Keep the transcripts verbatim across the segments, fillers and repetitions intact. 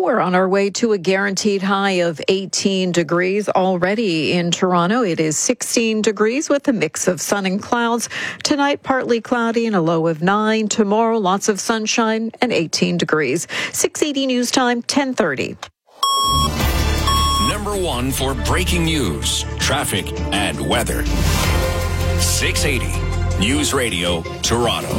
We're on our way to a guaranteed high of eighteen degrees already in Toronto. It is sixteen degrees with a mix of sun and clouds. Tonight, partly cloudy and a low of nine. Tomorrow, lots of sunshine and eighteen degrees. six eighty News Time, ten thirty. Number one for breaking news, traffic, and weather. six eighty News Radio, Toronto.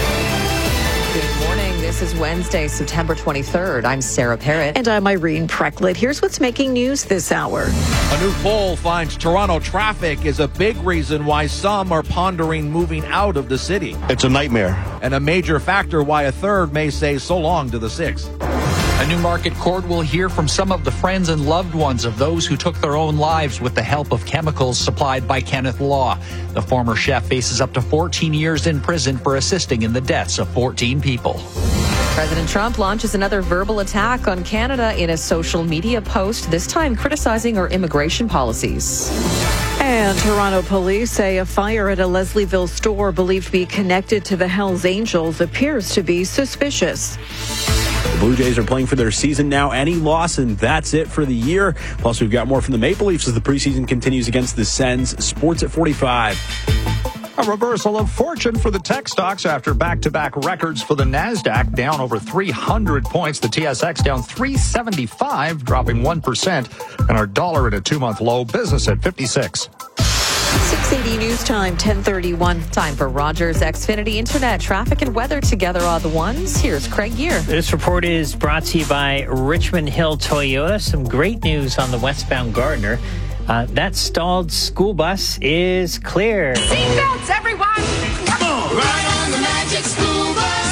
Good morning. This is Wednesday, September twenty-third. I'm Sarah Parrott. And I'm Irene Precklett. Here's what's making news this hour. A new poll finds Toronto traffic is a big reason why some are pondering moving out of the city. It's a nightmare. And a major factor why a third may say so long to the sixth. A Newmarket court will hear from some of the friends and loved ones of those who took their own lives with the help of chemicals supplied by Kenneth Law. The former chef faces up to fourteen years in prison for assisting in the deaths of fourteen people. President Trump launches another verbal attack on Canada in a social media post, this time criticizing our immigration policies. And Toronto police say a fire at a Leslieville store believed to be connected to the Hells Angels appears to be suspicious. The Blue Jays are playing for their season now. Any loss, and that's it for the year. Plus, we've got more from the Maple Leafs as the preseason continues against the Sens. Sports at forty-five. A reversal of fortune for the tech stocks after back-to-back records for the NASDAQ, down over three hundred points. The T S X down three seventy-five, dropping one percent. And our dollar at a two-month low, business at fifty-six. six eighty News Time, ten thirty-one. Time for Rogers Xfinity Internet. Traffic and weather together are the ones. Here's Craig Gear. This report is brought to you by Richmond Hill Toyota. Some great news on the westbound Gardiner. Uh, that stalled school bus is clear. Seatbelts, everyone! Come on! Ride on the magic school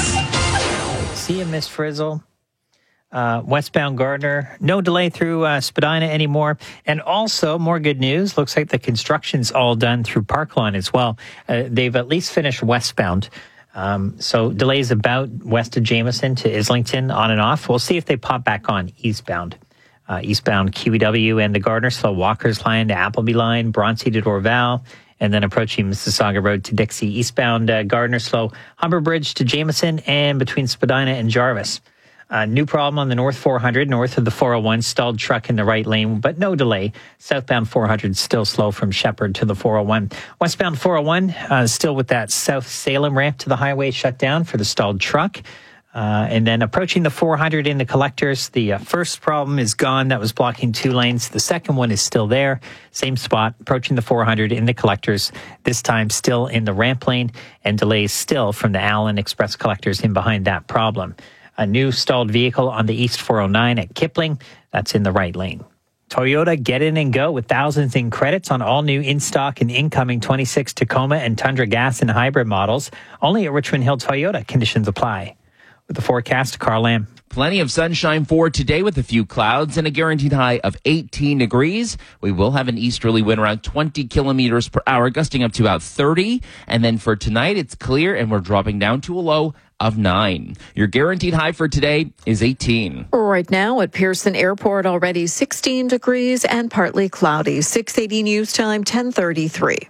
bus! See you, Miss Frizzle. Uh, westbound Gardiner, no delay through uh, Spadina anymore. And also, more good news, looks like the construction's all done through Parklawn as well. Uh, they've at least finished westbound. Um, so delays about west of Jameson to Islington on and off. We'll see if they pop back on eastbound. Uh, eastbound Q E W and the Gardiner slow Walker's line to Appleby line, Bronte to Dorval, and then approaching Mississauga Road to Dixie. Eastbound uh, Gardiner slow Humber Bridge to Jameson and between Spadina and Jarvis. Uh, new problem on the North four hundred, north of the four oh one, stalled truck in the right lane, but no delay. Southbound four hundred still slow from Shepherd to the four oh one. Westbound four oh one, uh, still with that South Salem ramp to the highway shut down for the stalled truck. Uh, and then approaching the four hundred in the collectors, the uh, first problem is gone. That was blocking two lanes. The second one is still there. Same spot, approaching the four hundred in the collectors, this time still in the ramp lane, and delays still from the Allen Express collectors in behind that problem. A new stalled vehicle on the East four oh nine at Kipling, that's in the right lane. Toyota, get in and go with thousands in credits on all new in-stock and incoming twenty-six Tacoma and Tundra gas and hybrid models. Only at Richmond Hill Toyota. Conditions apply. With the forecast, Carl Lamb. Plenty of sunshine for today with a few clouds and a guaranteed high of eighteen degrees. We will have an easterly wind around twenty kilometers per hour, gusting up to about thirty. And then for tonight, it's clear and we're dropping down to a low of nine. Your guaranteed high for today is eighteen. Right now at Pearson Airport, already sixteen degrees and partly cloudy. six eighty News Time, ten thirty-three.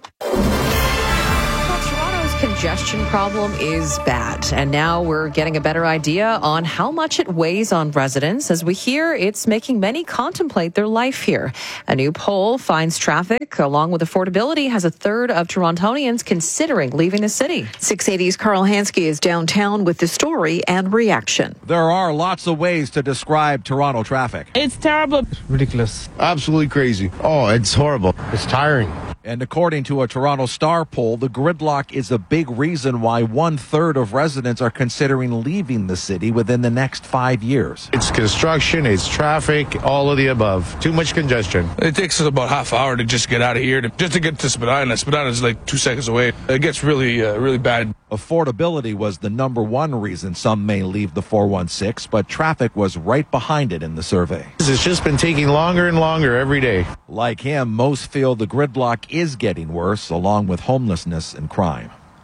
Congestion problem is bad, and now we're getting a better idea on how much it weighs on residents. As we hear, it's making many contemplate their life here. A new poll finds traffic, along with affordability, has a third of Torontonians considering leaving the city. six eighty's Carl Hansky is downtown with the story and reaction. There are lots of ways to describe Toronto traffic. It's terrible. It's ridiculous. Absolutely crazy. Oh, it's horrible. It's tiring. And according to a Toronto Star poll, the gridlock is a big reason why one-third of residents are considering leaving the city within the next five years. It's construction, it's traffic, all of the above. Too much congestion. It takes us about half hour to just get out of here, to, just to get to Spadina. Spadina is like two seconds away. It gets really, uh, really bad. Affordability was the number one reason some may leave the four one six, but traffic was right behind it in the survey. It's just been taking longer and longer every day. Like him, most feel the gridlock is getting worse, along with homelessness and crime.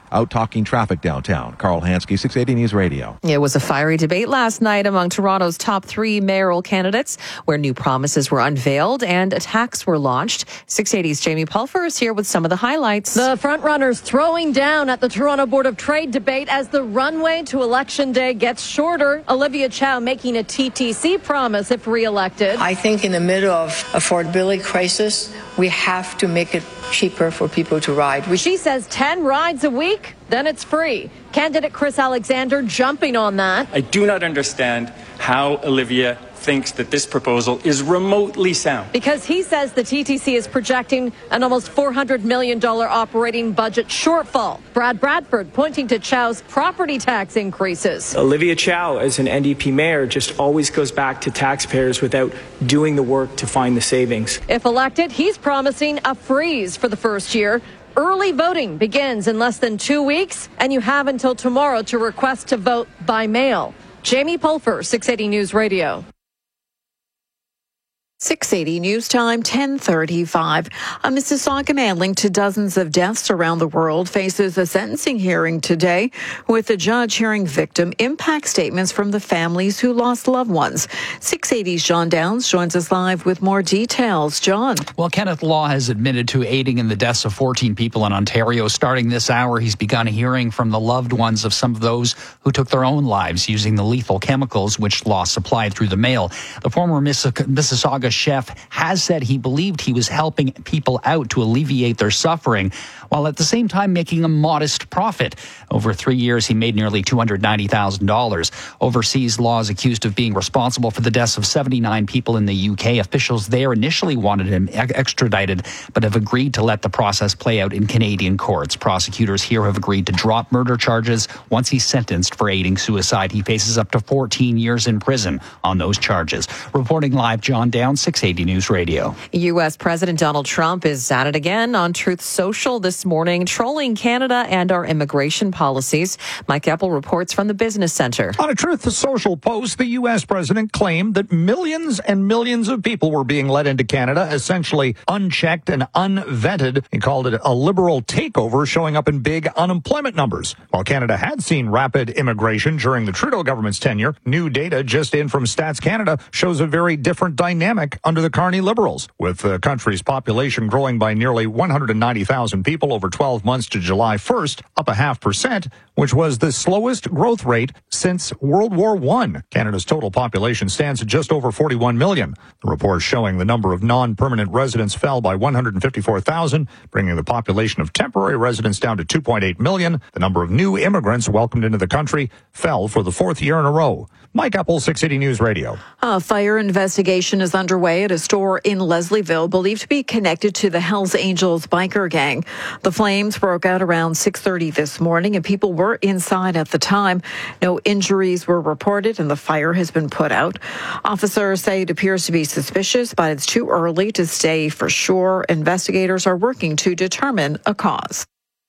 out talking traffic downtown. Carl Hansky, six eighty News Radio. It was a fiery debate last night among Toronto's top three mayoral candidates, where new promises were unveiled and attacks were launched. six eighty's Jamie Pulfer is here with some of the highlights. The frontrunners throwing down at the Toronto Board of Trade debate as the runway to Election Day gets shorter. Olivia Chow making a T T C promise if re-elected. I think in the middle of affordability crisis, we have to make it cheaper for people to ride. We she says ten rides a week, then it's free. Candidate Chris Alexander jumping on that. I do not understand how Olivia thinks that this proposal is remotely sound. Because he says the T T C is projecting an almost four hundred million dollars operating budget shortfall. Brad Bradford pointing to Chow's property tax increases. Olivia Chow, as an N D P mayor, just always goes back to taxpayers without doing the work to find the savings. If elected, he's promising a freeze for the first year. Early voting begins in less than two weeks, and you have until tomorrow to request to vote by mail. Jamie Pulfer, six eighty News Radio. six eighty News Time, ten thirty-five. A Mississauga man linked to dozens of deaths around the world faces a sentencing hearing today, with the judge hearing victim impact statements from the families who lost loved ones. six eighty's John Downs joins us live with more details. John. Well, Kenneth Law has admitted to aiding in the deaths of fourteen people in Ontario. Starting this hour, he's begun hearing from the loved ones of some of those who took their own lives using the lethal chemicals which Law supplied through the mail. The former Mississauga chef has said he believed he was helping people out to alleviate their suffering, while at the same time making a modest profit. Over three years, he made nearly two hundred ninety thousand dollars. Overseas, Law is accused of being responsible for the deaths of seventy-nine people in the U K. Officials there initially wanted him extradited, but have agreed to let the process play out in Canadian courts. Prosecutors here have agreed to drop murder charges once he's sentenced for aiding suicide. He faces up to fourteen years in prison on those charges. Reporting live, John Downs, six eighty News Radio. U S President Donald Trump is at it again on Truth Social this morning, trolling Canada and our immigration policies. Mike Epple reports from the Business Center. On a Truth Social post, the U S president claimed that millions and millions of people were being let into Canada, essentially unchecked and unvetted. He called it a liberal takeover, showing up in big unemployment numbers. While Canada had seen rapid immigration during the Trudeau government's tenure, new data just in from Stats Canada shows a very different dynamic under the Carney Liberals, with the country's population growing by nearly one hundred ninety thousand people over twelve months to July first, up a half percent, which was the slowest growth rate since World War One. Canada's total population stands at just over forty-one million. The report showing the number of non-permanent residents fell by one hundred fifty-four thousand, bringing the population of temporary residents down to two point eight million. The number of new immigrants welcomed into the country fell for the fourth year in a row. Mike Epple, six eighty News Radio. A fire investigation is underway at a store in Leslieville, believed to be connected to the Hells Angels biker gang. The flames broke out around six thirty this morning, and people were inside at the time. No injuries were reported, and the fire has been put out. Officers say it appears to be suspicious, but it's too early to say for sure. Investigators are working to determine a cause.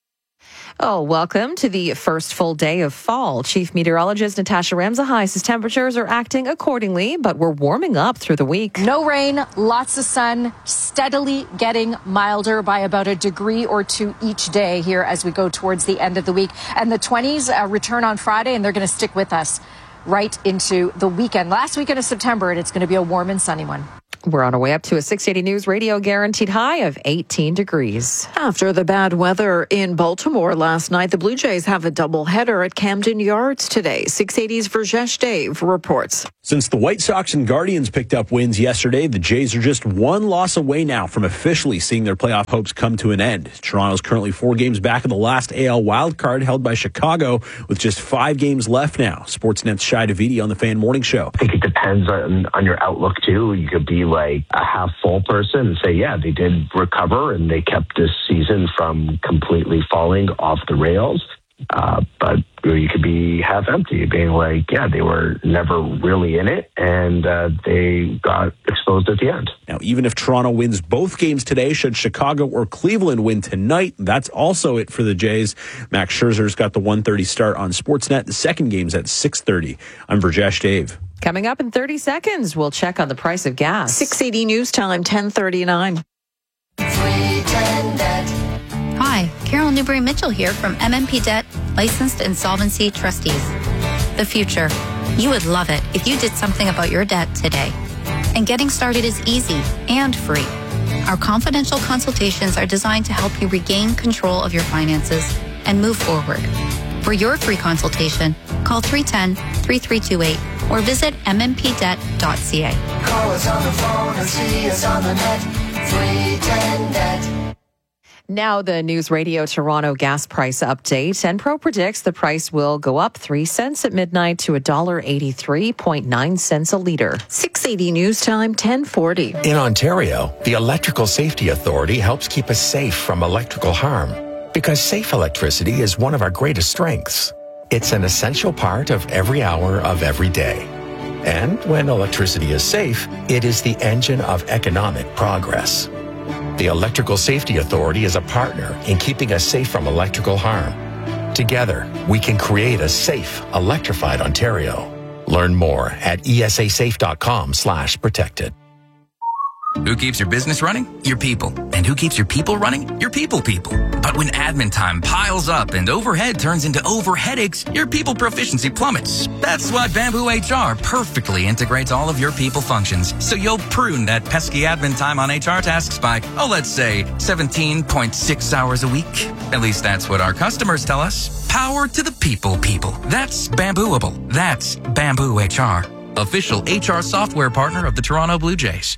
Oh, welcome to the first full day of fall. Chief Meteorologist Natasha Ramsahai says temperatures are acting accordingly, but we're warming up through the week. No rain, lots of sun, steadily getting milder by about a degree or two each day here as we go towards the end of the week. And the twenties uh, return on Friday, and they're going to stick with us right into the weekend. Last weekend of September, and it's going to be a warm and sunny one. We're on our way up to a six eighty News Radio guaranteed high of eighteen degrees. After the bad weather in Baltimore last night, the Blue Jays have a doubleheader at Camden Yards today. six eighty's Verjesh Dave reports. Since the White Sox and Guardians picked up wins yesterday, the Jays are just one loss away now from officially seeing their playoff hopes come to an end. Toronto's currently four games back in the last A L wildcard held by Chicago with just five games left now. Sportsnet's Shai Davidi on the Fan Morning Show. I think it depends on, on your outlook, too. You could be like a half full person and say, yeah, they did recover and they kept this season from completely falling off the rails. Uh, but you could be half empty, being like, yeah, they were never really in it, and uh, they got exposed at the end. Now, even if Toronto wins both games today, should Chicago or Cleveland win tonight, that's also it for the Jays. Max Scherzer's got the one thirty start on Sportsnet. The second game's at six thirty. I'm Verjesh Dave. Coming up in thirty seconds, we'll check on the price of gas. six eighty News Time, ten thirty-nine. Hi, Carolyn Rachel Newbury-Mitchell here from M M P Debt, Licensed Insolvency Trustees. The future. You would love it if you did something about your debt today. And getting started is easy and free. Our confidential consultations are designed to help you regain control of your finances and move forward. For your free consultation, call three one zero, three three two eight or visit m m p debt dot c a. Call us on the phone or see us on the net. three ten debt. Now the News Radio Toronto gas price update. Enpro predicts the price will go up three cents at midnight to one dollar eighty-three point nine cents a litre. six eighty News Time, ten forty. In Ontario, the Electrical Safety Authority helps keep us safe from electrical harm because safe electricity is one of our greatest strengths. It's an essential part of every hour of every day. And when electricity is safe, it is the engine of economic progress. The Electrical Safety Authority is a partner in keeping us safe from electrical harm. Together, we can create a safe, electrified Ontario. Learn more at esasafe.com slash protected. Who keeps your business running? Your people. And who keeps your people running? Your people people. But when admin time piles up and overhead turns into over headaches, your people proficiency plummets. That's why Bamboo H R perfectly integrates all of your people functions. So you'll prune that pesky admin time on H R tasks by, oh, let's say seventeen point six hours a week. At least that's what our customers tell us. Power to the people people. That's Bambooable. That's Bamboo H R. Official H R software partner of the Toronto Blue Jays.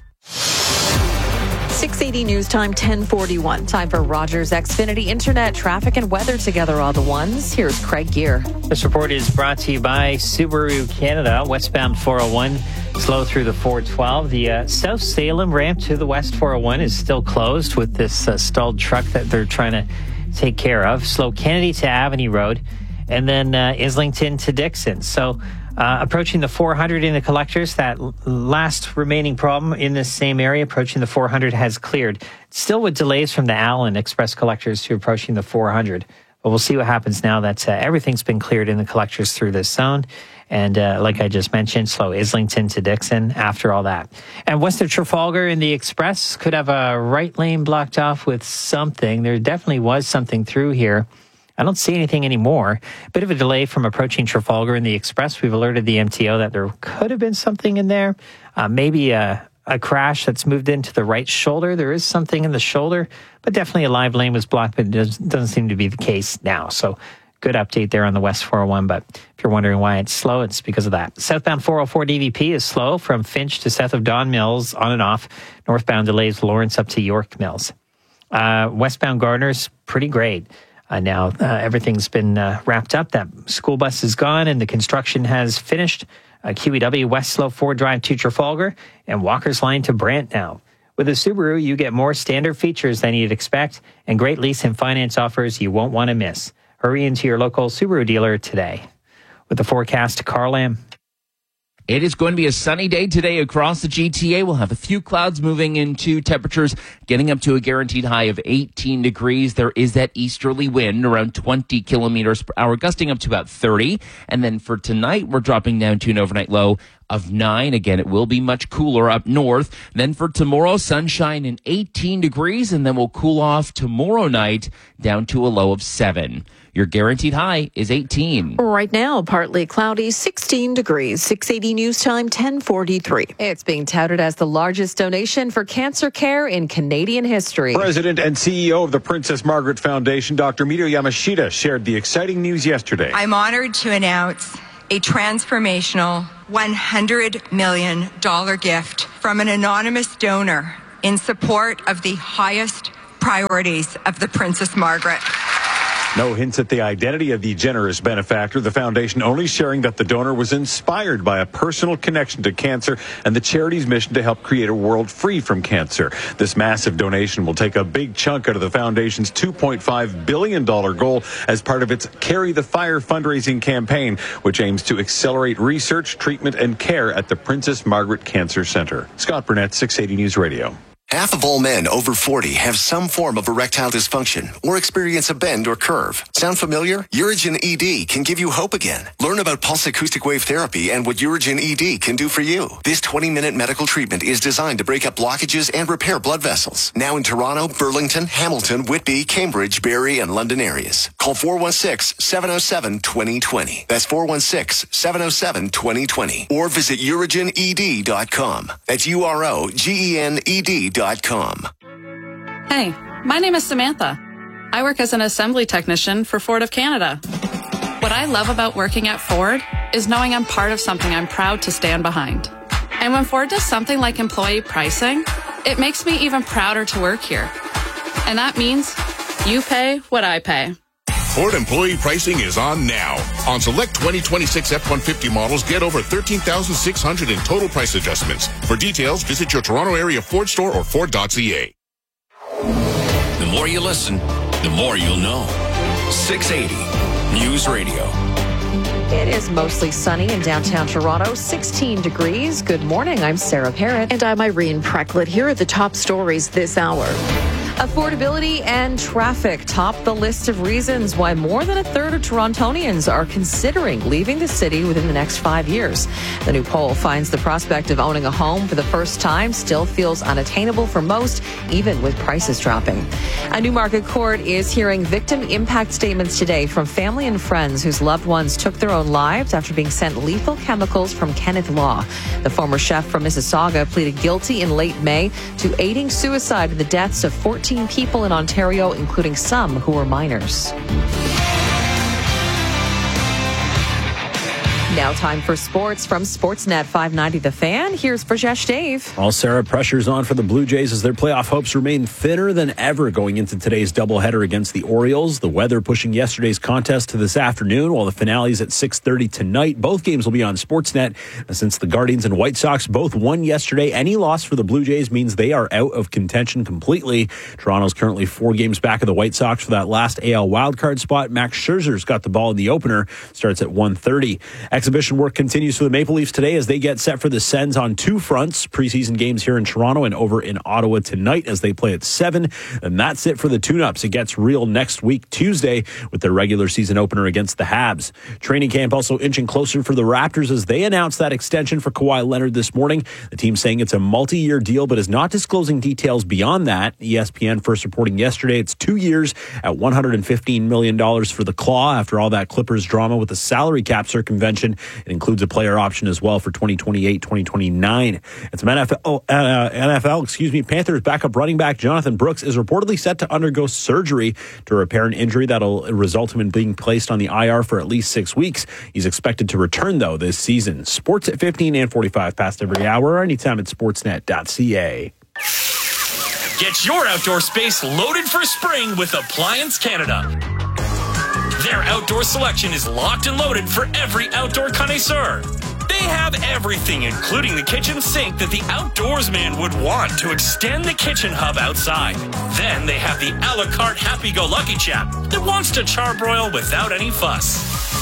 six eighty News Time, ten forty-one. Time for Rogers Xfinity Internet, traffic and weather together all the ones. Here's Craig Gear. This report is brought to you by Subaru Canada. Westbound four oh one, slow through the four twelve. The uh, South Salem ramp to the West four oh one is still closed with this uh, stalled truck that they're trying to take care of. Slow Kennedy to Avenue Road, and then uh, Islington to Dixon. So Uh, approaching the four hundred in the collectors, that l- last remaining problem in this same area, approaching the four hundred, has cleared. Still with delays from the Allen Express collectors to approaching the four hundred. But we'll see what happens now that uh, everything's been cleared in the collectors through this zone. And uh, like I just mentioned, slow Islington to Dixon after all that. And west of Trafalgar in the Express could have a right lane blocked off with something. There definitely was something through here. I don't see anything anymore. Bit of a delay from approaching Trafalgar in the Express. We've alerted the M T O that there could have been something in there. Uh, maybe a, a crash that's moved into the right shoulder. There is something in the shoulder, but definitely a live lane was blocked, but it does, doesn't seem to be the case now. So good update there on the West four oh one. But if you're wondering why it's slow, it's because of that. Southbound four oh four D V P is slow from Finch to south of Don Mills on and off. Northbound delays Lawrence up to York Mills. Uh, westbound Gardner's pretty great. Uh, now, uh, everything's been uh, wrapped up. That school bus is gone and the construction has finished. Uh, Q E W West Slow Ford Drive to Trafalgar and Walker's Line to Brant now. With a Subaru, you get more standard features than you'd expect and great lease and finance offers you won't want to miss. Hurry into your local Subaru dealer today. With the forecast, Carl Lamb. It is going to be a sunny day today across the G T A. We'll have a few clouds moving into temperatures getting up to a guaranteed high of eighteen degrees. There is that easterly wind around twenty kilometers per hour, gusting up to about thirty. And then for tonight, we're dropping down to an overnight low of nine. Again, it will be much cooler up north. Then for tomorrow, sunshine and eighteen degrees, and then we'll cool off tomorrow night down to a low of seven. Your guaranteed high is eighteen. Right now, partly cloudy, sixteen degrees. six eighty News Time, ten forty-three. It's being touted as the largest donation for cancer care in Canadian history. President and C E O of the Princess Margaret Foundation, Doctor Mito Yamashita, shared the exciting news yesterday. I'm honored to announce a transformational one hundred million dollars gift from an anonymous donor in support of the highest priorities of the Princess Margaret. No hints at the identity of the generous benefactor. The foundation only sharing that the donor was inspired by a personal connection to cancer and the charity's mission to help create a world free from cancer. This massive donation will take a big chunk out of the foundation's two point five billion dollars goal as part of its Carry the Fire fundraising campaign, which aims to accelerate research, treatment, and care at the Princess Margaret Cancer Center. Scott Burnett, six eighty News Radio. Half of all men over forty have some form of erectile dysfunction or experience a bend or curve. Sound familiar? Urigen E D can give you hope again. Learn about pulse acoustic wave therapy and what Urigen E D can do for you. This twenty-minute medical treatment is designed to break up blockages and repair blood vessels. Now in Toronto, Burlington, Hamilton, Whitby, Cambridge, Barrie, and London areas. Call four one six, seven oh seven, two oh two oh. That's four one six, seven oh seven, two oh two oh. Or visit urogen e d dot com. That's U R O G E N E D dot com. Hey, my name is Samantha. I work as an assembly technician for Ford of Canada. What I love about working at Ford is knowing I'm part of something I'm proud to stand behind. And when Ford does something like employee pricing, it makes me even prouder to work here. And that means you pay what I pay. Ford employee pricing is on now. On select twenty twenty-six F one fifty models, get over thirteen thousand six hundred in total price adjustments. For details, visit your Toronto area Ford store or Ford dot C A. The more you listen, the more you'll know. six eighty News Radio. It is mostly sunny in downtown Toronto, sixteen degrees. Good morning. I'm Sarah Parrott. And I'm Irene Precklett. Here are the top stories this hour. Affordability and traffic top the list of reasons why more than a third of Torontonians are considering leaving the city within the next five years. The new poll finds the prospect of owning a home for the first time still feels unattainable for most, even with prices dropping. A Newmarket court is hearing victim impact statements today from family and friends whose loved ones took their own lives after being sent lethal chemicals from Kenneth Law. The former chef from Mississauga pleaded guilty in late May to aiding suicide in the deaths of fourteen people in Ontario, including some who were minors. Now time for sports from Sportsnet five ninety The Fan. Here's Brajesh Dave. All Sarah, pressure's on for the Blue Jays as their playoff hopes remain thinner than ever going into today's doubleheader against the Orioles. The weather pushing yesterday's contest to this afternoon, while the finale's at six thirty tonight. Both games will be on Sportsnet. Since the Guardians and White Sox both won yesterday, any loss for the Blue Jays means they are out of contention completely. Toronto's currently four games back of the White Sox for that last A L wildcard spot. Max Scherzer's got the ball in the opener. Starts at one thirty. Exhibition work continues for the Maple Leafs today as they get set for the Sens on two fronts. Preseason games here in Toronto and over in Ottawa tonight as they play at seven. And that's it for the tune-ups. It gets real next week, Tuesday, with their regular season opener against the Habs. Training camp also inching closer for the Raptors as they announced that extension for Kawhi Leonard this morning. The team saying it's a multi-year deal but is not disclosing details beyond that. E S P N first reporting yesterday it's two years at one hundred fifteen million dollars for the Claw after all that Clippers drama with the salary cap circumvention. It includes a player option as well for twenty twenty-eight, twenty twenty-nine. And some N F L, oh, uh, N F L, excuse me, Panthers backup running back Jonathan Brooks is reportedly set to undergo surgery to repair an injury that'll result in him being placed on the I R for at least six weeks. He's expected to return, though, this season. Sports at fifteen and forty-five past every hour, or anytime at sportsnet dot c a. Get your outdoor space loaded for spring with Appliance Canada. Their outdoor selection is locked and loaded for every outdoor connoisseur. They have everything, including the kitchen sink that the outdoorsman would want to extend the kitchen hub outside. Then they have the a la carte happy-go-lucky chap that wants to charbroil without any fuss.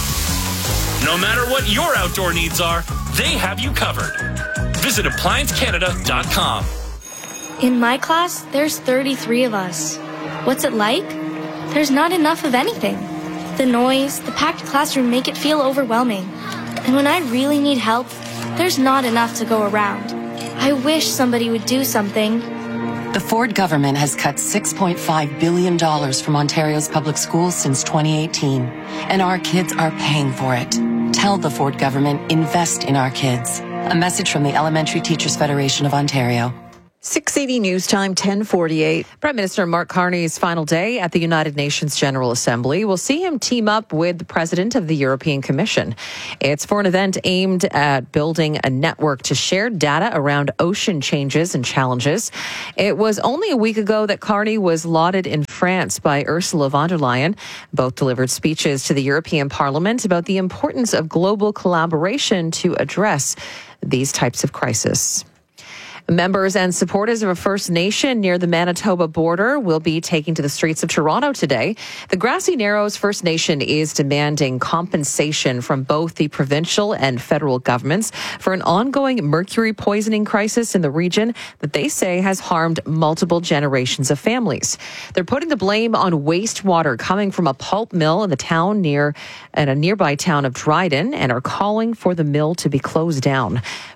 No matter what your outdoor needs are, they have you covered. Visit appliance canada dot com. In my class, there's thirty-three of us. What's it like? There's not enough of anything. The noise, the packed classroom make it feel overwhelming. And when I really need help, there's not enough to go around. I wish somebody would do something. The Ford government has cut six point five billion dollars from Ontario's public schools since twenty eighteen, and our kids are paying for it. Tell the Ford government, invest in our kids. A message from the Elementary Teachers Federation of Ontario. six eighty News Time, ten forty-eight. Prime Minister Mark Carney's final day at the United Nations General Assembly will see him team up with the President of the European Commission. It's for an event aimed at building a network to share data around ocean changes and challenges. It was only a week ago that Carney was lauded in France by Ursula von der Leyen. Both delivered speeches to the European Parliament about the importance of global collaboration to address these types of crises. Members and supporters of a First Nation near the Manitoba border will be taking to the streets of Toronto today. The Grassy Narrows First Nation is demanding compensation from both the provincial and federal governments for an ongoing mercury poisoning crisis in the region that they say has harmed multiple generations of families. They're putting the blame on wastewater coming from a pulp mill in the town near in a nearby town of Dryden and are calling for the mill to be closed down.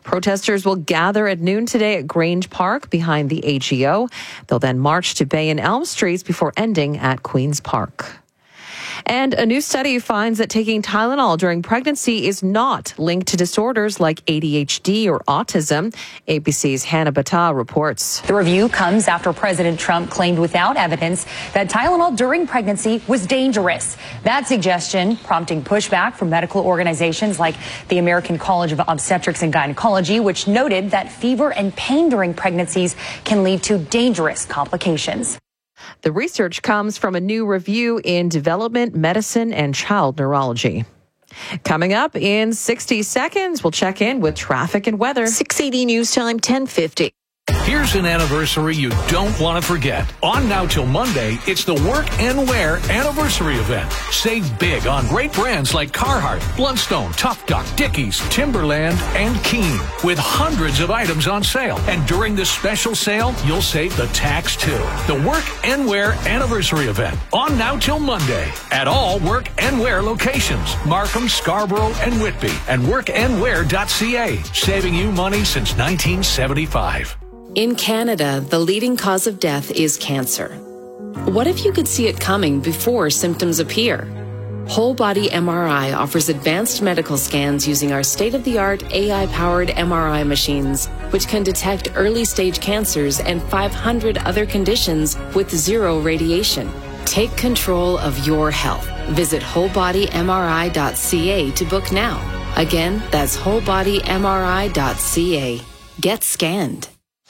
Protesters will gather at noon today at Grange Park behind the A G O. They'll then march to Bay and Elm Streets before ending at Queen's Park. And a new study finds that taking Tylenol during pregnancy is not linked to disorders like A D H D or autism. A B C's Hannah Bata reports. The review comes after President Trump claimed without evidence that Tylenol during pregnancy was dangerous. That suggestion prompting pushback from medical organizations like the American College of Obstetrics and Gynecology, which noted that fever and pain during pregnancies can lead to dangerous complications. The research comes from a new review in Development Medicine and Child Neurology. Coming up in sixty seconds, we'll check in with traffic and weather. six eighty News Time, ten fifty. Here's an anniversary you don't want to forget. On now till Monday, it's the Work and Wear anniversary event. Save big on great brands like Carhartt, Blundstone, Tough Duck, Dickies, Timberland, and Keen, with hundreds of items on sale. And during this special sale, you'll save the tax too. The Work and Wear anniversary event. On now till Monday at all Work and Wear locations. Markham, Scarborough, and Whitby. And work and wear dot c a. Saving you money since nineteen seventy-five. In Canada, the leading cause of death is cancer. What if you could see it coming before symptoms appear? Whole Body M R I offers advanced medical scans using our state-of-the-art A I-powered M R I machines, which can detect early-stage cancers and five hundred other conditions with zero radiation. Take control of your health. Visit whole body m r i dot c a to book now. Again, that's whole body m r i dot c a. Get scanned.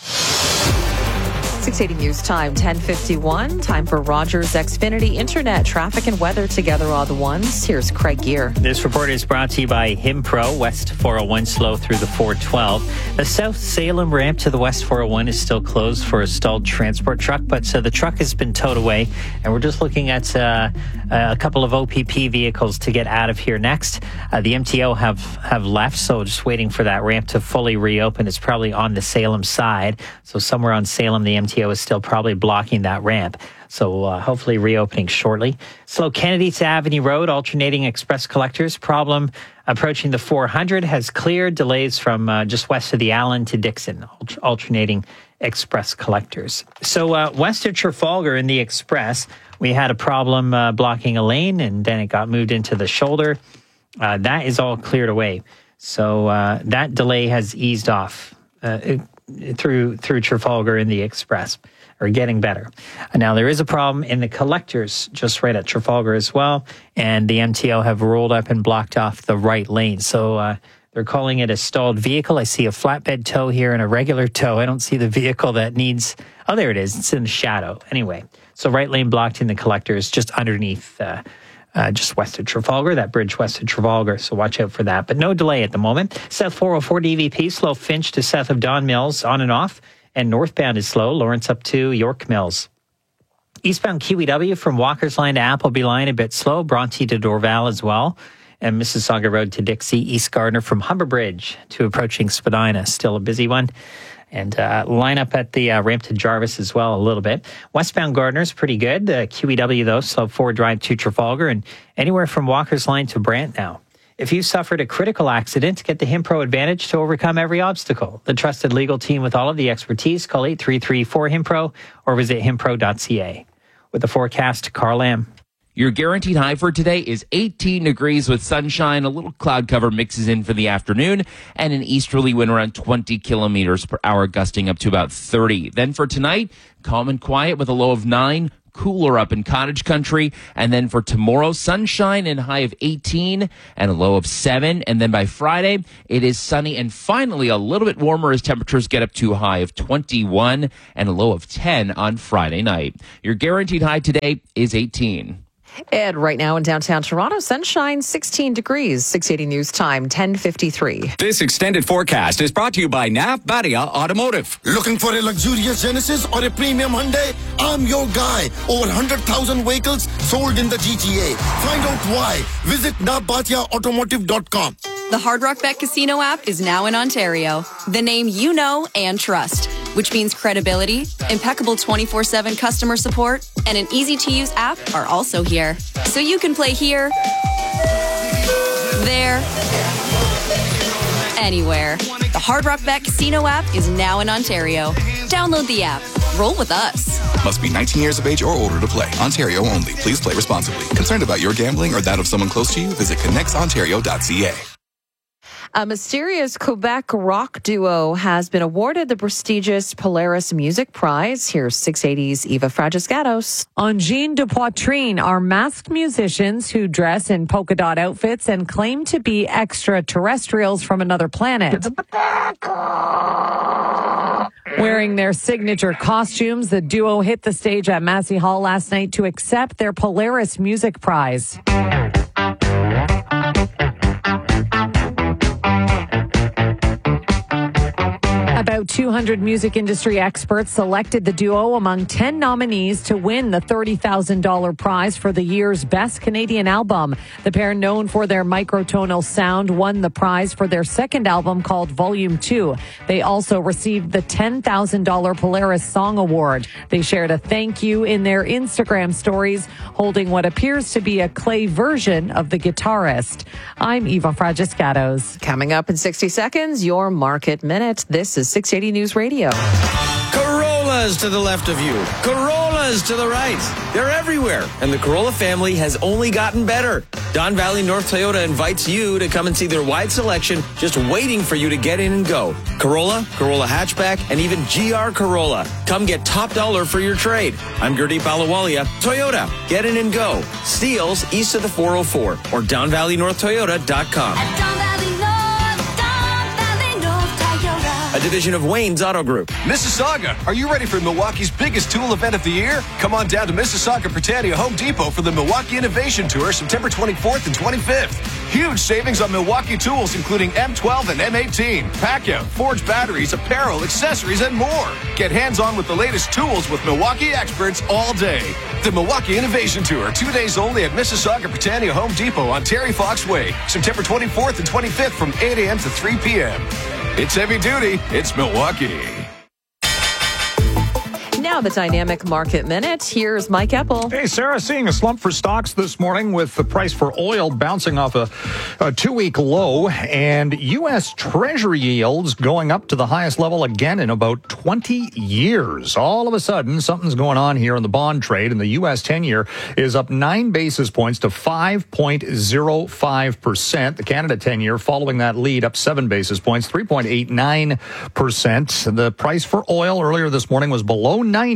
six eighty News Time, ten fifty-one. Time for Rogers Xfinity Internet traffic and weather together all the ones. Here's Craig Gear. This report is brought to you by Himpro. West four oh one slow through the four twelve. The South Salem ramp to the West four oh one is still closed for a stalled transport truck, but uh, the truck has been towed away, and we're just looking at uh, a couple of O P P vehicles to get out of here next. Uh, the M T O have, have left, so just waiting for that ramp to fully reopen. It's probably on the Salem side, so somewhere on Salem, the M T O is still probably blocking that ramp. So uh, hopefully reopening shortly. Slow Kennedy to Avenue Road, alternating express collectors. Problem approaching the four hundred has cleared. Delays from uh, just west of the Allen to Dixon, alternating express collectors. So uh, west of Trafalgar in the express, we had a problem uh, blocking a lane, and then it got moved into the shoulder. Uh, that is all cleared away. So uh, that delay has eased off uh, through through Trafalgar in the express, or getting better. And now there is a problem in the collectors just right at Trafalgar as well, and the M T O have rolled up and blocked off the right lane. So uh, they're calling it a stalled vehicle. I see a flatbed tow here and a regular tow. I don't see the vehicle that needs... Oh, there it is. It's in the shadow. Anyway, so right lane blocked in the collectors just underneath... Uh, Uh, just west of Trafalgar, that bridge west of Trafalgar, so watch out for that. But no delay at the moment. South four oh four D V P, slow Finch to south of Don Mills, on and off, and northbound is slow, Lawrence up to York Mills. Eastbound Q E W from Walker's Line to Appleby Line, a bit slow, Bronte to Dorval as well, and Mississauga Road to Dixie, East Gardner from Humber Bridge to approaching Spadina, still a busy one. And uh, line up at the uh, ramp to Jarvis as well a little bit. Westbound Gardner's pretty good. Uh, Q E W, though, slow forward drive to Trafalgar, and anywhere from Walker's Line to Brant now. If you suffered a critical accident, get the Himpro Advantage to overcome every obstacle. The trusted legal team with all of the expertise. Call eight three three four Himpro or visit himpro dot c a. With the forecast, Carl Lamb. Your guaranteed high for today is eighteen degrees with sunshine. A little cloud cover mixes in for the afternoon, and an easterly wind around twenty kilometers per hour, gusting up to about thirty. Then for tonight, calm and quiet with a low of nine. Cooler up in cottage country. And then for tomorrow, sunshine and high of eighteen and a low of seven. And then by Friday, it is sunny and finally a little bit warmer as temperatures get up to a high of twenty-one and a low of ten on Friday night. Your guaranteed high today is eighteen. And right now in downtown Toronto, sunshine, sixteen degrees. six eighty News Time, ten fifty-three. This extended forecast is brought to you by Nav Badia Automotive. Looking for a luxurious Genesis or a premium Hyundai? I'm your guy. Over one hundred thousand vehicles sold in the G T A. Find out why. Visit nav badia automotive dot com. The Hard Rock Bet Casino app is now in Ontario. The name you know and trust, which means credibility, impeccable twenty-four seven customer support, and an easy-to-use app are also here. So you can play here, there, anywhere. The Hard Rock Bet Casino app is now in Ontario. Download the app. Roll with us. Must be nineteen years of age or older to play. Ontario only. Please play responsibly. Concerned about your gambling or that of someone close to you? Visit connects ontario dot c a. A mysterious Quebec rock duo has been awarded the prestigious Polaris Music Prize. Here's six eighty's Eva Fragiscatos. Angine de Poitrine are masked musicians who dress in polka dot outfits and claim to be extraterrestrials from another planet. Wearing their signature costumes, the duo hit the stage at Massey Hall last night to accept their Polaris Music Prize. About two hundred music industry experts selected the duo among ten nominees to win the thirty thousand dollars prize for the year's Best Canadian Album. The pair, known for their microtonal sound, won the prize for their second album called Volume two. They also received the ten thousand dollars Polaris Song Award. They shared a thank you in their Instagram stories, holding what appears to be a clay version of the guitarist. I'm Eva Fragiscatos. Coming up in sixty seconds, your Market Minute. This is six eighty News Radio. Corollas to the left of you. Corollas to the right. They're everywhere. And the Corolla family has only gotten better. Don Valley North Toyota invites you to come and see their wide selection just waiting for you to get in and go. Corolla, Corolla Hatchback, and even G R Corolla. Come get top dollar for your trade. I'm Gurdeep Ahluwalia. Toyota, get in and go. Steeles east of the four oh four or down valley north toyota dot com. A division of Wayne's Auto Group. Mississauga, are you ready for Milwaukee's biggest tool event of the year? Come on down to Mississauga Britannia Home Depot for the Milwaukee Innovation Tour, September twenty-fourth and twenty-fifth. Huge savings on Milwaukee tools, including M twelve and M eighteen, Pacquiao, Forge batteries, apparel, accessories, and more. Get hands-on with the latest tools with Milwaukee experts all day. The Milwaukee Innovation Tour, two days only at Mississauga Britannia Home Depot on Terry Fox Way, September twenty-fourth and twenty-fifth from eight a.m. to three p.m. It's heavy duty. It's Milwaukee. Now the Dynamic Market Minute. Here's Mike Eppel. Hey, Sarah, seeing a slump for stocks this morning with the price for oil bouncing off a, a two-week low and U S Treasury yields going up to the highest level again in about twenty years. All of a sudden, something's going on here in the bond trade, and the U S ten-year is up nine basis points to five point oh five percent. The Canada ten-year, following that lead, up seven basis points, three point eight nine percent. The price for oil earlier this morning was below ninety,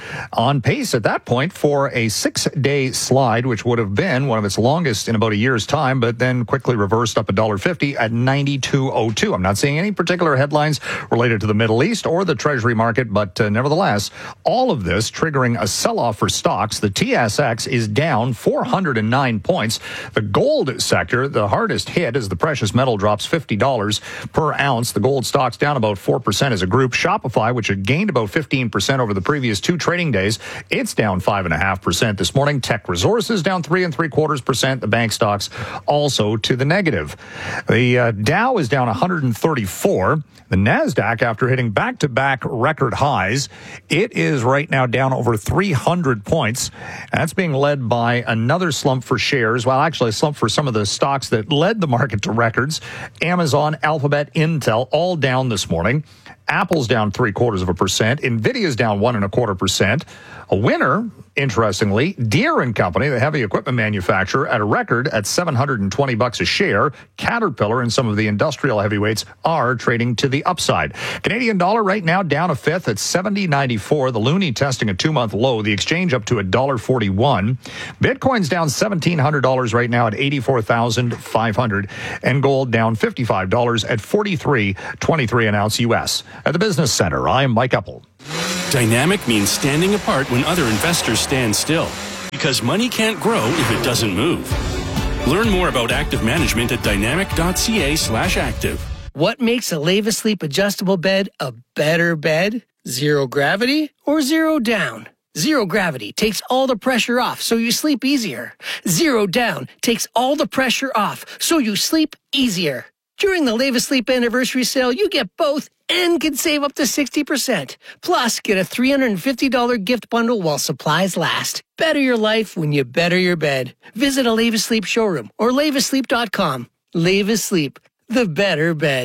on pace at that point for a six-day slide, which would have been one of its longest in about a year's time, but then quickly reversed up one dollar fifty at ninety-two oh two. I'm not seeing any particular headlines related to the Middle East or the Treasury market, but uh, nevertheless, all of this triggering a sell-off for stocks. The T S X is down four hundred nine points. The gold sector, the hardest hit, as the precious metal drops fifty dollars per ounce. The gold stock's down about four percent as a group. Shopify, which had gained about fifteen percent over the previous two trading days, it's down five and a half percent this morning. Tech Resources down three and three quarters percent. The bank stocks also to the negative. The uh, Dow is down one hundred thirty-four. The Nasdaq, after hitting back-to-back record highs, it is right now down over three hundred points. That's being led by another slump for shares. Well, actually, a slump for some of the stocks that led the market to records. Amazon, Alphabet, Intel, all down this morning. Apple's down three quarters of a percent. Nvidia's down one and a quarter percent. A winner, interestingly, Deere and Company, the heavy equipment manufacturer, at a record at seven hundred twenty bucks a share. Caterpillar and some of the industrial heavyweights are trading to the upside. Canadian dollar right now down a fifth at seventy ninety-four. The loonie testing a two-month low. The exchange up to one dollar forty-one. Bitcoin's down seventeen hundred dollars right now at eighty-four thousand five hundred dollars. And gold down fifty-five dollars at forty-three twenty-three an ounce U S. At the Business Center, I'm Mike Eppel. Dynamic means standing apart when other investors stand still, because money can't grow if it doesn't move. Learn more about active management at dynamic.ca slash active. What makes a Leva Sleep adjustable bed a better bed? Zero gravity or zero down? Zero gravity takes all the pressure off so you sleep easier. Zero down takes all the pressure off so you sleep easier. During the Leva Sleep anniversary sale, you get both and can save up to sixty percent. Plus, get a three hundred fifty dollars gift bundle while supplies last. Better your life when you better your bed. Visit a Leva Sleep showroom or leva sleep dot com. Leva Sleep, the better bed.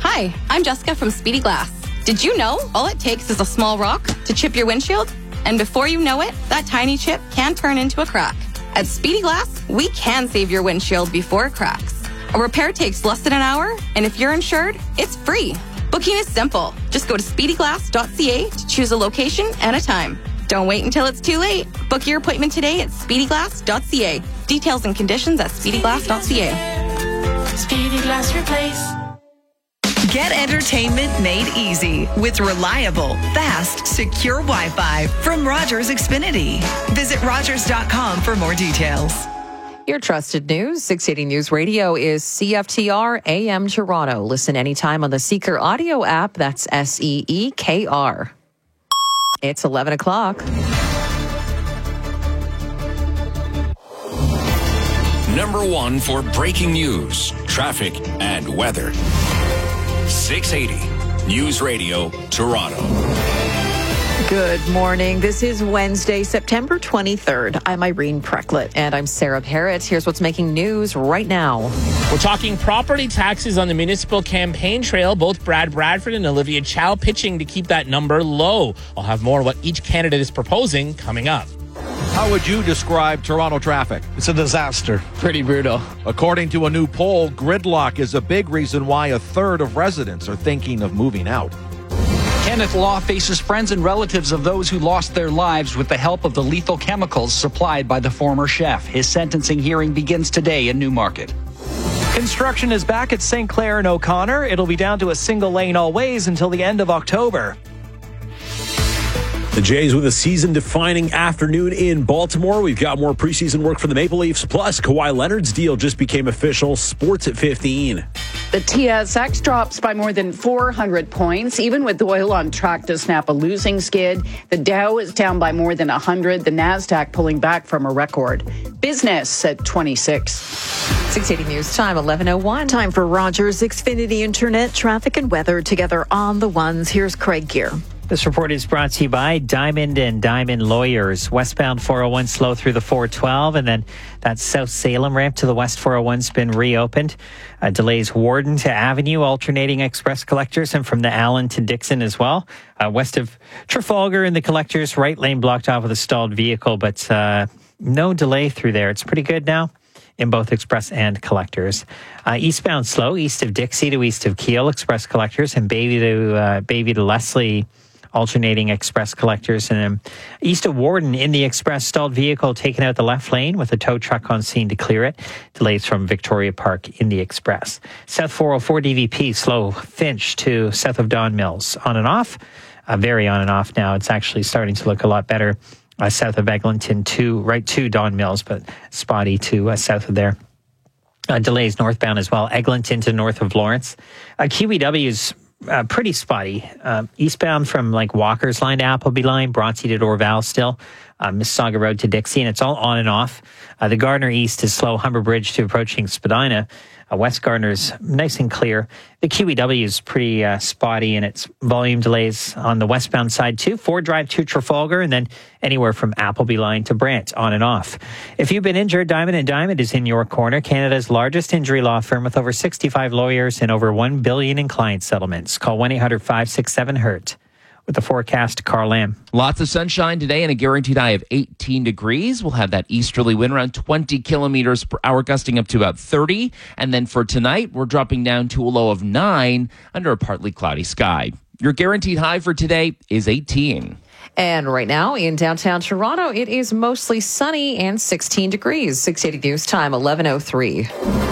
Hi, I'm Jessica from Speedy Glass. Did you know all it takes is a small rock to chip your windshield? And before you know it, that tiny chip can turn into a crack. At Speedy Glass, we can save your windshield before it cracks. A repair takes less than an hour, and if you're insured, it's free. Booking is simple. Just go to speedy glass dot c a to choose a location and a time. Don't wait until it's too late. Book your appointment today at speedy glass dot c a. Details and conditions at speedy glass dot c a. Speedy Glass Replace. Get entertainment made easy with reliable, fast, secure Wi-Fi from Rogers Xfinity. Visit rogers dot com for more details. Your trusted news, six eighty News Radio is C F T R A M Toronto. Listen anytime on the Seeker audio app. That's S E E K R. It's eleven o'clock. Number one for breaking news, traffic, and weather. six eighty News Radio, Toronto. Good morning. This is Wednesday, September twenty-third. I'm Irene Precklett. And I'm Sarah Parrott. Here's what's making news right now. We're talking property taxes on the municipal campaign trail. Both Brad Bradford and Olivia Chow pitching to keep that number low. I'll have more on what each candidate is proposing coming up. How would you describe Toronto traffic? It's a disaster. Pretty brutal. According to a new poll, gridlock is a big reason why a third of residents are thinking of moving out. Kenneth Law faces friends and relatives of those who lost their lives with the help of the lethal chemicals supplied by the former chef. His sentencing hearing begins today in Newmarket. Construction is back at Saint Clair and O'Connor. It'll be down to a single lane all ways until the end of October. The Jays with a season-defining afternoon in Baltimore. We've got more preseason work for the Maple Leafs. Plus, Kawhi Leonard's deal just became official. Sports at fifteen. The T S X drops by more than four hundred points, even with oil on track to snap a losing skid. The Dow is down by more than one hundred. The NASDAQ pulling back from a record. Business at twenty-six. six eighty News Time, eleven oh one. Time for Rogers Xfinity Internet, traffic and weather together on the ones. Here's Craig Gear. This report is brought to you by Diamond and Diamond Lawyers. Westbound four oh one slow through the four twelve, and then that South Salem ramp to the West four oh one's been reopened. Uh, delays Warden to Avenue, alternating express collectors, and from the Allen to Dixon as well. Uh, west of Trafalgar in the collectors, right lane blocked off with a stalled vehicle, but uh, no delay through there. It's pretty good now in both express and collectors. Uh, eastbound slow, east of Dixie to east of Keele, express collectors, and Bayview to, uh, Bayview to Leslie, alternating express collectors. And then east of Warden in the express, stalled vehicle taken out the left lane with a tow truck on scene to clear it. Delays from Victoria Park in the express. South four oh four D V P slow Finch to south of Don Mills. On and off, uh, very on and off now. It's actually starting to look a lot better uh, south of Eglinton to right to Don Mills, but spotty to uh, south of there. Uh, delays northbound as well. Eglinton to north of Lawrence. Uh, Q E W's Uh, pretty spotty. Uh, eastbound from like Walker's line to Appleby line, Bronte to Dorval still, uh, Mississauga Road to Dixie, and it's all on and off. Uh, the Gardner East is slow, Humber Bridge to approaching Spadina. Uh, West Gardner's nice and clear. The Q E W is pretty uh, spotty in its volume delays on the westbound side too. Ford Drive to Trafalgar, and then anywhere from Appleby line to Brant, on and off. If you've been injured, Diamond and Diamond is in your corner. Canada's largest injury law firm with over sixty-five lawyers and over one billion dollars in client settlements. Call one eight hundred five six seven hurt. With the forecast, Carl Lamb. Lots of sunshine today and a guaranteed high of eighteen degrees. We'll have that easterly wind around twenty kilometers per hour, gusting up to about thirty. And then for tonight, we're dropping down to a low of nine under a partly cloudy sky. Your guaranteed high for today is eighteen. And right now in downtown Toronto, it is mostly sunny and sixteen degrees. six eighty News Time, eleven oh three.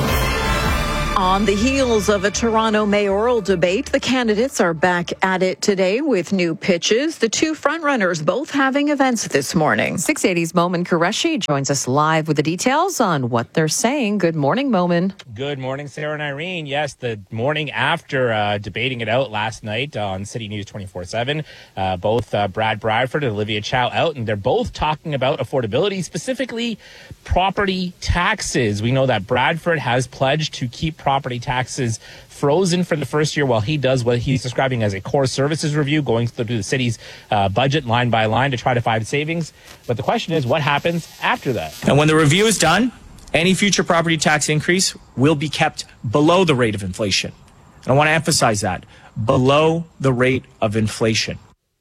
On the heels of a Toronto mayoral debate, the candidates are back at it today with new pitches. The two frontrunners both having events this morning. six eighty's Momin Qureshi joins us live with the details on what they're saying. Good morning, Momin. Good morning, Sarah and Irene. Yes, the morning after uh, debating it out last night on City News twenty-four seven, uh, both uh, Brad Bradford and Olivia Chow out, and they're both talking about affordability, specifically property taxes. We know that Bradford has pledged to keep property taxes frozen for the first year while he does what he's describing as a core services review, going through the city's uh, budget line by line to try to find savings. But the question is, what happens after that? And when the review is done, any future property tax increase will be kept below the rate of inflation. And I want to emphasize that, below the rate of inflation.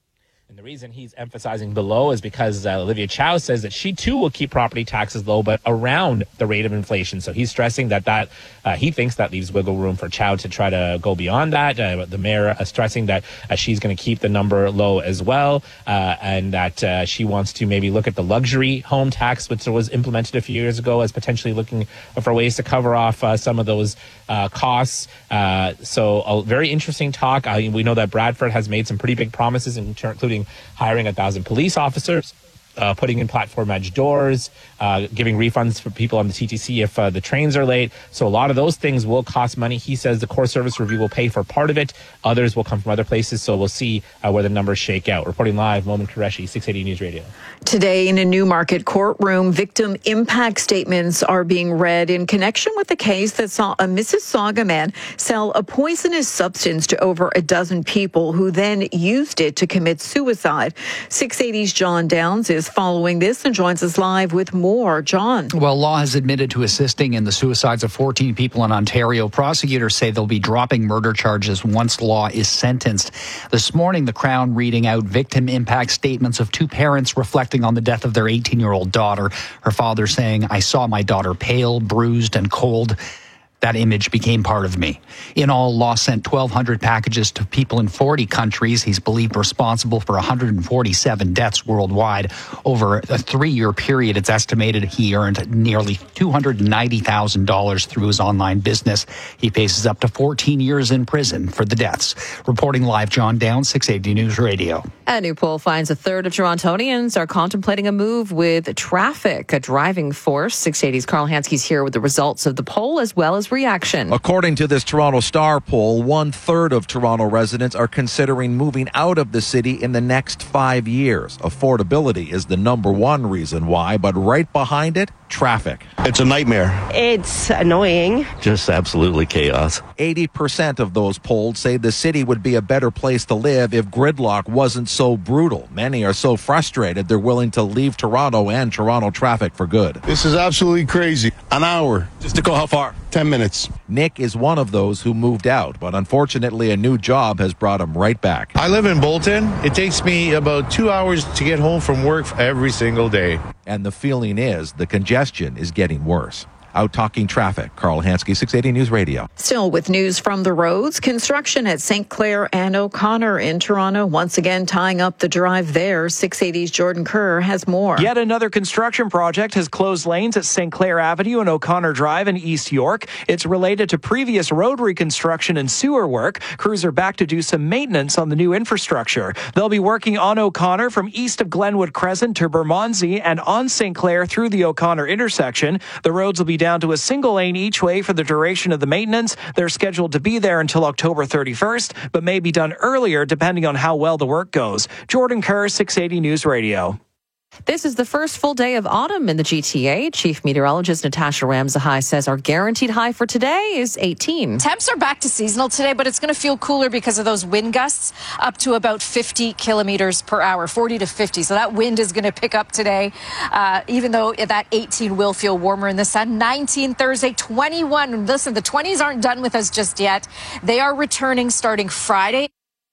The reason he's emphasizing below is because uh, Olivia Chow says that she too will keep property taxes low, but around the rate of inflation. So he's stressing that that uh, he thinks that leaves wiggle room for Chow to try to go beyond that. Uh, the mayor uh, stressing that uh, she's going to keep the number low as well, uh, and that uh, she wants to maybe look at the luxury home tax, which was implemented a few years ago, as potentially looking for ways to cover off uh, some of those uh, costs. Uh, so a very interesting talk. Uh, we know that Bradford has made some pretty big promises, including hiring a thousand police officers, uh, putting in platform edge doors, uh, giving refunds for people on the T T C if uh, the trains are late. So a lot of those things will cost money. He says the core service review will pay for part of it. Others will come from other places. So we'll see uh, where the numbers shake out. Reporting live, Momin Qureshi, six eighty News Radio. Today in a Newmarket courtroom, victim impact statements are being read in connection with the case that saw a Mississauga man sell a poisonous substance to over a dozen people who then used it to commit suicide. six eighty's John Downs is following this and joins us live with more. John. Well, law has admitted to assisting in the suicides of fourteen people in Ontario. Prosecutors say they'll be dropping murder charges once law is sentenced. This morning, the Crown reading out victim impact statements of two parents reflecting on the death of their eighteen-year-old daughter. Her father saying, "I saw my daughter pale, bruised, and cold. That image became part of me." In all, Law sent twelve hundred packages to people in forty countries. He's believed responsible for one hundred forty-seven deaths worldwide. Over a three-year period, it's estimated he earned nearly two hundred ninety thousand dollars through his online business. He faces up to fourteen years in prison for the deaths. Reporting live, John Downs, six eighty News Radio. A new poll finds a third of Torontonians are contemplating a move with traffic, a driving force. six eighty's Carl Hansky's here with the results of the poll as well as reaction. According to this Toronto Star poll, one third of Toronto residents are considering moving out of the city in the next five years. Affordability is the number one reason why, but right behind it, traffic. It's a nightmare. It's annoying. Just absolutely chaos. eighty percent of those polled say the city would be a better place to live if gridlock wasn't so brutal. Many are so frustrated they're willing to leave Toronto and Toronto traffic for good. This is absolutely crazy. An hour. Just to go how far? Ten minutes. Nick is one of those who moved out, but unfortunately a new job has brought him right back. I live in Bolton. It takes me about two hours to get home from work every single day. And the feeling is the congestion is getting worse. Out talking traffic, Carl Hansky, six eighty News Radio. Still with news from the roads, construction at Saint Clair and O'Connor in Toronto, once again tying up the drive there. six eighty's Jordan Kerr has more. Yet another construction project has closed lanes at Saint Clair Avenue and O'Connor Drive in East York. It's related to previous road reconstruction and sewer work. Crews are back to do some maintenance on the new infrastructure. They'll be working on O'Connor from east of Glenwood Crescent to Bermondsey and on Saint Clair through the O'Connor intersection. The roads will be down to a single lane each way for the duration of the maintenance. They're scheduled to be there until October thirty-first, but may be done earlier depending on how well the work goes. Jordan Kerr, six eighty News Radio. This is the first full day of autumn in the G T A. Chief Meteorologist Natasha Ramsahai says our guaranteed high for today is eighteen. Temps are back to seasonal today, but it's going to feel cooler because of those wind gusts up to about fifty kilometers per hour, forty to fifty. So that wind is going to pick up today, uh, even though that eighteen will feel warmer in the sun. nineteen Thursday, twenty-one. Listen, the twenties aren't done with us just yet. They are returning starting Friday.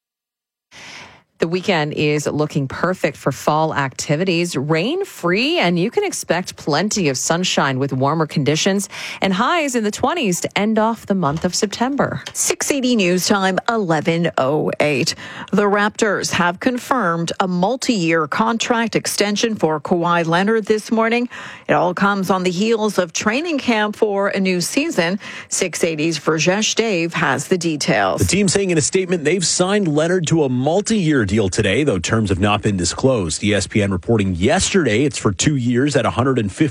The weekend is looking perfect for fall activities. Rain-free, and you can expect plenty of sunshine with warmer conditions and highs in the twenties to end off the month of September. six eighty News Time, eleven oh eight. The Raptors have confirmed a multi-year contract extension for Kawhi Leonard this morning. It all comes on the heels of training camp for a new season. six eighty's Virjesh Dave has the details. The team saying in a statement they've signed Leonard to a multi-year deal today, though terms have not been disclosed. E S P N reporting yesterday it's for two years at one hundred fifty